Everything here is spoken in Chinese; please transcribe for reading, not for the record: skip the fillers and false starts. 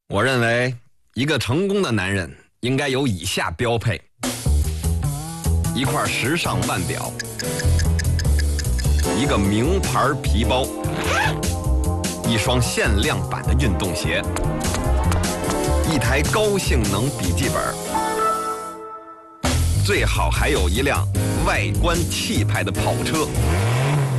我认为一个成功的男人应该有以下标配：一块时尚腕表，一个名牌皮包，一双限量版的运动鞋，一台高性能笔记本，最好还有一辆外观气派的跑车。